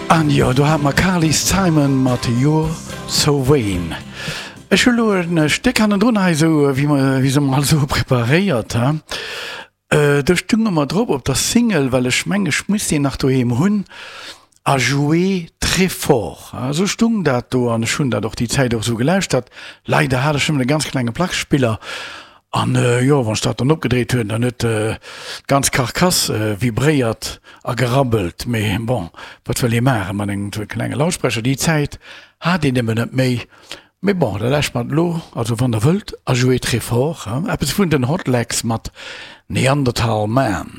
An ja, du hat ma Carly Simon mat You're So Vain. Ech will en Steck an den Drnhei so wie se mal so prepariert ha. Da stunge mat drop op der Single, weil ech mengeg muss den nach doem hunn a jouer très fort. So stung dat do an schon dat doch die Zeit auch so gelecht hat. Leider hat schon den ganz kleine Plagspieler. An ja, wann dat dann opgedreht hunn, dann net ganz Karkass vibréiert a gerabbelt méi bon, wat will Mare man eng klenge Lautsprecher die Zeit hat den immer net méi. Mais bon, da lächt mat lo, also van der Welt a jouer très fort. Appes vun den Hotlegs mat Neanderthal Man.